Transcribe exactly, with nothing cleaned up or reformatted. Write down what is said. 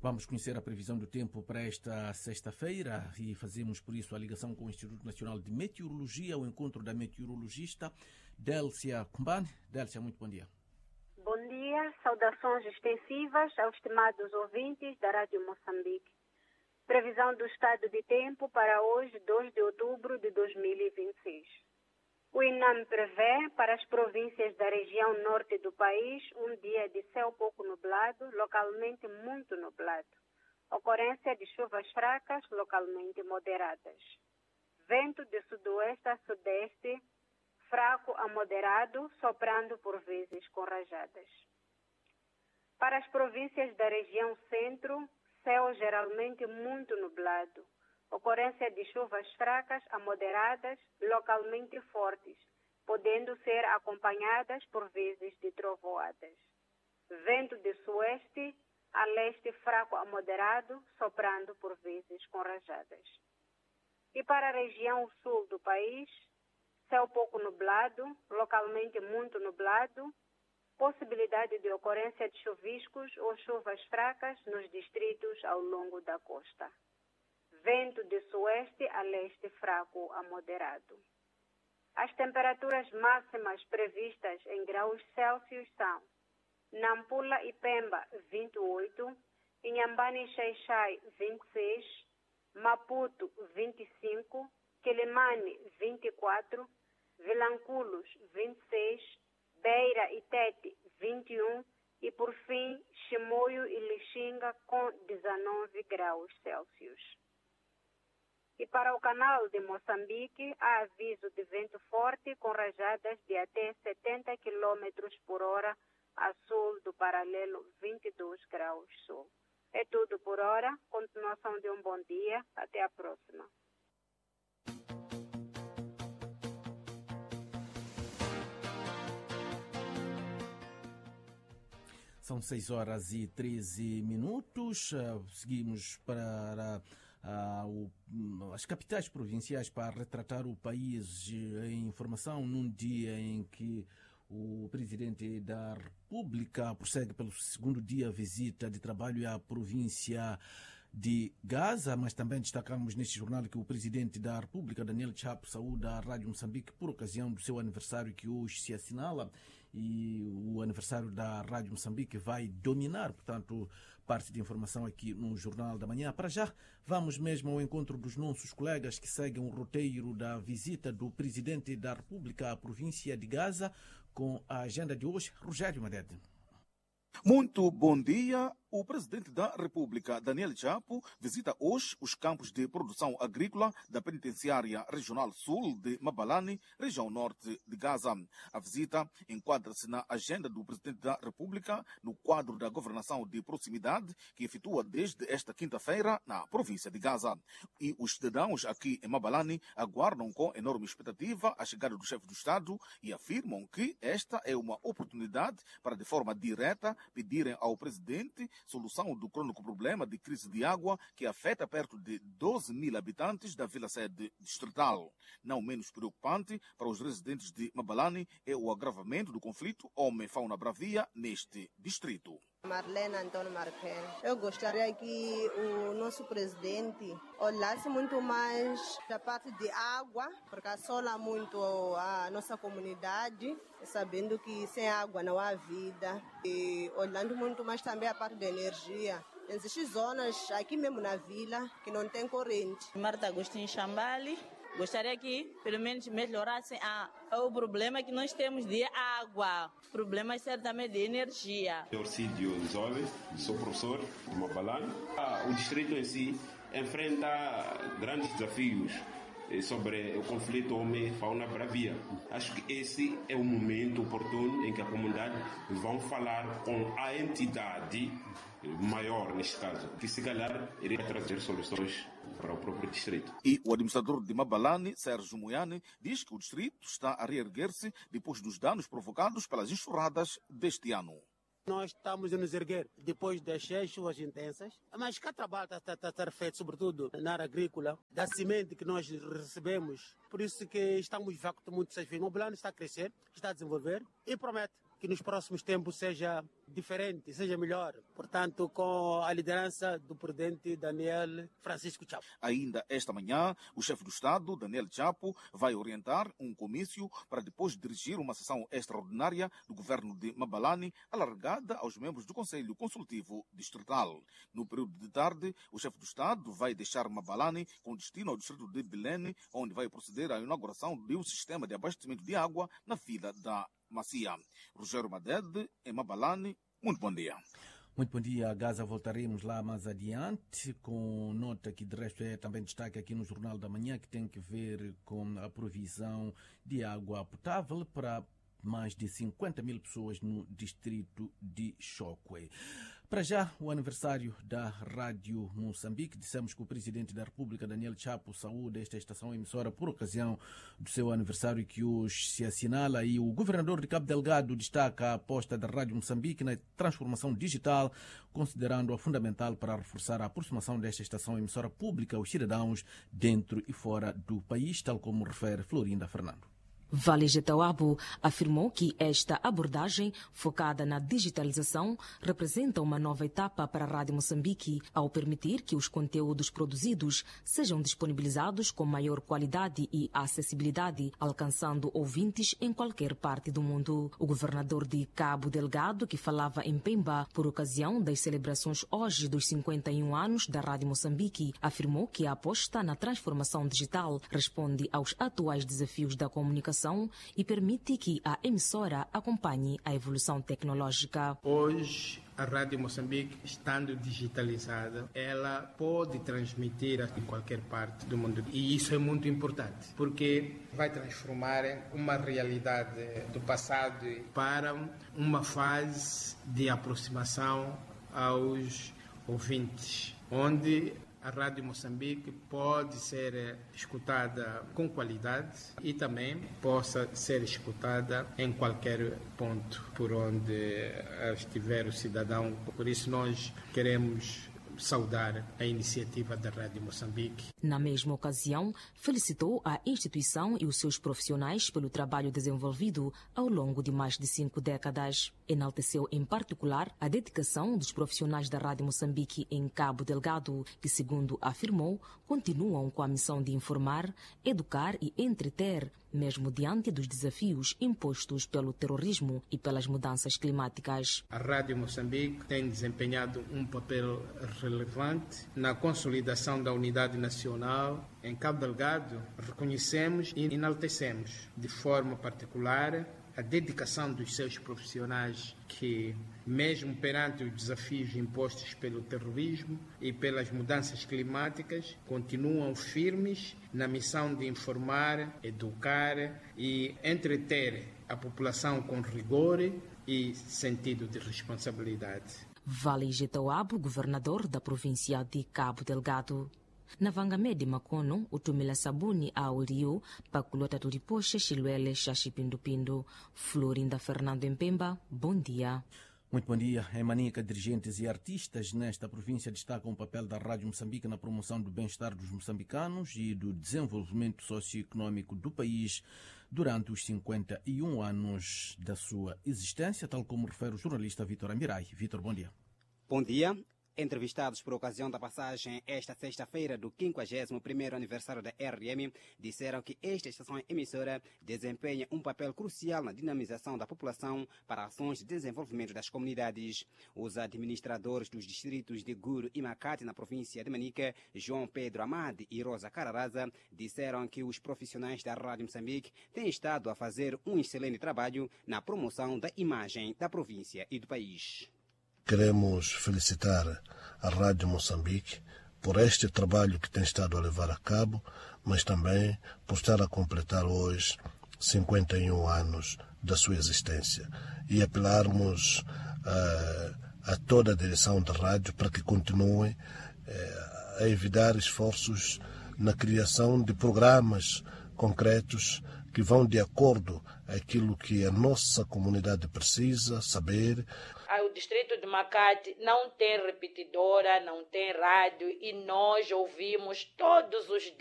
Vamos conhecer a previsão do tempo para esta sexta-feira e fazemos, por isso, a ligação com o Instituto Nacional de Meteorologia, o encontro da meteorologista Délcia Kumbane. Délcia, muito bom dia. Bom dia, saudações extensivas aos estimados ouvintes da Rádio Moçambique. Previsão do estado de tempo para hoje, dois de outubro de dois mil e vinte e seis. O INAM prevê para as províncias da região norte do país um dia de céu pouco nublado, localmente muito nublado. Ocorrência de chuvas fracas, localmente moderadas. Vento de sudoeste a sudeste, fraco a moderado, soprando por vezes com rajadas. Para as províncias da região centro, céu geralmente muito nublado. Ocorrência de chuvas fracas a moderadas, localmente fortes, podendo ser acompanhadas por vezes de trovoadas. Vento de sueste a leste fraco a moderado, soprando por vezes com rajadas. E para a região sul do país, céu pouco nublado, localmente muito nublado, possibilidade de ocorrência de chuviscos ou chuvas fracas nos distritos ao longo da costa. Vento de sueste a leste fraco a moderado. As temperaturas máximas previstas em graus Celsius são Nampula e Pemba, vinte e oito, Inhambane e Xai-Xai, vinte e seis, Maputo, vinte e cinco, Quelimane, vinte e quatro, Vilanculos, vinte e seis, Beira e Tete, vinte e um e, por fim, Chimoio e Lixinga com dezenove graus Celsius. E para o canal de Moçambique, há aviso de vento forte com rajadas de até setenta quilômetros por hora a sul do paralelo vinte e dois graus sul. É tudo por hora. Continuação de um bom dia. Até a próxima. São seis horas e treze minutos. Seguimos para Uh, o, as capitais provinciais para retratar o país em informação num dia em que o presidente da República prossegue pelo segundo dia a visita de trabalho à província de Gaza, mas também destacamos neste jornal que o presidente da República, Daniel Chapo, saúda a Rádio Moçambique por ocasião do seu aniversário que hoje se assinala, e o aniversário da Rádio Moçambique vai dominar, portanto, parte de informação aqui no Jornal da Manhã. Para já, vamos mesmo ao encontro dos nossos colegas que seguem o roteiro da visita do presidente da República à província de Gaza com a agenda de hoje. Rogério Madede. Muito bom dia. O presidente da República, Daniel Chapo, visita hoje os campos de produção agrícola da Penitenciária Regional Sul de Mabalane, região norte de Gaza. A visita enquadra-se na agenda do presidente da República no quadro da governação de proximidade que efetua desde esta quinta-feira na província de Gaza. E os cidadãos aqui em Mabalane aguardam com enorme expectativa a chegada do chefe do Estado e afirmam que esta é uma oportunidade para, de forma direta, pedirem ao presidente solução do crônico problema de crise de água que afeta perto de doze mil habitantes da vila-sede distrital. Não menos preocupante para os residentes de Mabalane é o agravamento do conflito homem-fauna bravia neste distrito. Marlene Antônio Marquel. Eu gostaria que o nosso presidente olhasse muito mais da parte de água, porque assola muito a nossa comunidade, sabendo que sem água não há vida. E olhando muito mais também a parte da energia. Existem zonas aqui mesmo na vila que não tem corrente. Marta Agostinho Chambali. Gostaria que, pelo menos, melhorassem a, o problema que nós temos de água. Problemas certamente de energia. Orcídio Zole, sou professor de Mabalane. O distrito em si enfrenta grandes desafios sobre o conflito homem-fauna bravia. Acho que esse é o momento oportuno em que a comunidade vão falar com a entidade maior, neste caso, que se calhar iria trazer soluções para o próprio distrito. E o administrador de Mabalane, Sérgio Moiane, diz que o distrito está a reerguer-se depois dos danos provocados pelas enxurradas deste ano. Nós estamos a nos erguer depois das chuvas intensas, mas cá trabalho está, está, está feito, sobretudo na área agrícola, da semente que nós recebemos. Por isso que estamos muito satisfeitos. O Mabalane está a crescer, está a desenvolver e promete que nos próximos tempos seja diferente, seja melhor. Portanto, com a liderança do presidente Daniel Francisco Chapo. Ainda esta manhã, o chefe do Estado, Daniel Chapo, vai orientar um comício para depois dirigir uma sessão extraordinária do governo de Mabalane, alargada aos membros do Conselho Consultivo Distrital. No período de tarde, o chefe do Estado vai deixar Mabalane com destino ao distrito de Belém, onde vai proceder à inauguração de um sistema de abastecimento de água na fila da Macia. Rogério Madede, em Mabalane, muito bom dia. Muito bom dia, Gaza. Voltaremos lá mais adiante com nota que de resto é também destaque aqui no Jornal da Manhã, que tem que ver com a provisão de água potável para mais de cinquenta mil pessoas no distrito de Chokwe. Para já, o aniversário da Rádio Moçambique. Dissemos que o presidente da República, Daniel Chapo, saúda esta estação emissora por ocasião do seu aniversário que hoje se assinala. E o governador de Cabo Delgado destaca a aposta da Rádio Moçambique na transformação digital, considerando-a fundamental para reforçar a aproximação desta estação emissora pública aos cidadãos dentro e fora do país, tal como refere Florinda Fernando. Vale Getauabo afirmou que esta abordagem, focada na digitalização, representa uma nova etapa para a Rádio Moçambique, ao permitir que os conteúdos produzidos sejam disponibilizados com maior qualidade e acessibilidade, alcançando ouvintes em qualquer parte do mundo. O governador de Cabo Delgado, que falava em Pemba por ocasião das celebrações hoje dos cinquenta e um anos da Rádio Moçambique, afirmou que a aposta na transformação digital responde aos atuais desafios da comunicação e permite que a emissora acompanhe a evolução tecnológica. Hoje, a Rádio Moçambique, estando digitalizada, ela pode transmitir em qualquer parte do mundo. E isso é muito importante, porque vai transformar uma realidade do passado para uma fase de aproximação aos ouvintes, onde a Rádio Moçambique pode ser escutada com qualidade e também possa ser escutada em qualquer ponto por onde estiver o cidadão. Por isso nós queremos saudar a iniciativa da Rádio Moçambique. Na mesma ocasião, felicitou a instituição e os seus profissionais pelo trabalho desenvolvido ao longo de mais de cinco décadas. Enalteceu em particular a dedicação dos profissionais da Rádio Moçambique em Cabo Delgado, que, segundo afirmou, continuam com a missão de informar, educar e entreter, mesmo diante dos desafios impostos pelo terrorismo e pelas mudanças climáticas. A Rádio Moçambique tem desempenhado um papel relevante na consolidação da unidade nacional. Em Cabo Delgado, reconhecemos e enaltecemos de forma particular a dedicação dos seus profissionais que, mesmo perante os desafios impostos pelo terrorismo e pelas mudanças climáticas, continuam firmes na missão de informar, educar e entreter a população com rigor e sentido de responsabilidade. Vale Getauabo, governador da província de Cabo Delgado. Na Vangamede Makono, o Tumila Sabuni ao Rio, Paculota Turipoche, Chiluele, Xaxipindupindo. Florinda Fernando em Pemba, bom dia. Muito bom dia. Em Manica, dirigentes e artistas nesta província destacam o papel da Rádio Moçambique na promoção do bem-estar dos moçambicanos e do desenvolvimento socioeconômico do país durante os cinquenta e um anos da sua existência, tal como refere o jornalista Vítor Amirai. Vítor, bom dia. Bom dia. Entrevistados por ocasião da passagem esta sexta-feira do quinquagésimo primeiro aniversário da R M, disseram que esta estação emissora desempenha um papel crucial na dinamização da população para ações de desenvolvimento das comunidades. Os administradores dos distritos de Guru e Macate, na província de Manica, João Pedro Amade e Rosa Cararaza, disseram que os profissionais da Rádio Moçambique têm estado a fazer um excelente trabalho na promoção da imagem da província e do país. Queremos felicitar a Rádio Moçambique por este trabalho que tem estado a levar a cabo, mas também por estar a completar hoje cinquenta e um anos da sua existência. E apelarmos uh, a toda a direção da rádio para que continue uh, a evitar esforços na criação de programas concretos que vão de acordo àquilo que a nossa comunidade precisa saber. O distrito de Macate não tem repetidora, não tem rádio e nós ouvimos todos os